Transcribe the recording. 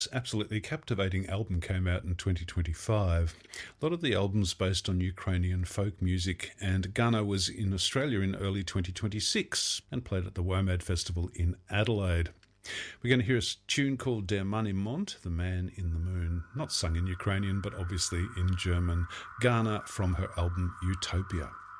Absolutely captivating album came out in 2025. A lot of the albums based on Ukrainian folk music, and Ghana was in Australia in early 2026 and played at the WOMAD Festival in Adelaide. We're going to hear a tune called Der Mann im Mond, The Man in the Moon, not sung in Ukrainian but obviously in German. Ghana from her album Utopia.